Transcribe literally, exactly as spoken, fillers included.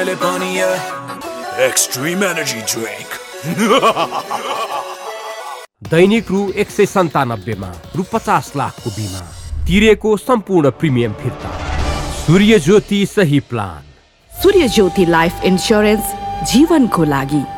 जहिले पनि extreme energy drink. दैनिक रु एक सय सन्तानब्बेमा रु पचास लाखको बिमा तिरेको सम्पूर्ण प्रिमियम फिर्ता। सूर्य ज्योति सही प्लान। सूर्य ज्योति लाइफ इन्स्योरेन्स जीवनको लागि।